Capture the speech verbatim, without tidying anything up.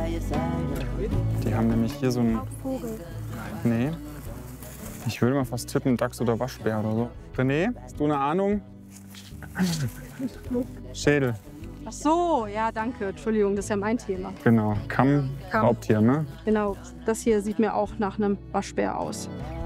Die haben nämlich hier so ein... Vogel. Nee. Ich würde mal fast tippen, Dachs oder Waschbär oder so. René, hast du eine Ahnung? Schädel. Ach so, ja, danke. Entschuldigung, das ist ja mein Thema. Genau. Kamm, Kamm. Raubtier, ne? Genau, das hier sieht mir auch nach einem Waschbär aus.